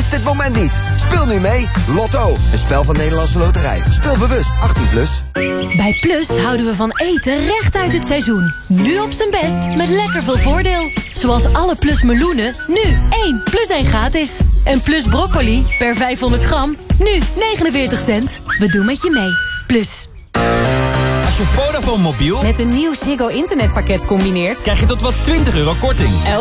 Mis dit moment niet. Speel nu mee. Lotto, een spel van Nederlandse Loterij. Speel bewust, 18+. Bij Plus houden we van eten recht uit het seizoen. Nu op zijn best, met lekker veel voordeel. Zoals alle Plus meloenen, nu 1 + 1 gratis. En Plus broccoli, per 500 gram, nu 49 cent. We doen met je mee. Plus. Als je Vodafone mobiel Met een nieuw Ziggo internetpakket combineert, krijg je tot wel €20 korting.